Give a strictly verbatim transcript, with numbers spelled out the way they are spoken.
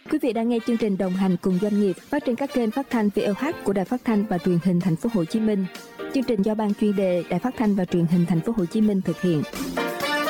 Quý vị đang nghe chương trình Đồng hành cùng doanh nghiệp phát trên các kênh phát thanh vê o hát của Đài Phát thanh và Truyền hình Thành phố Hồ Chí Minh. Chương trình do Ban chuyên đề Đài Phát thanh và Truyền hình Thành phố Hồ Chí Minh thực hiện.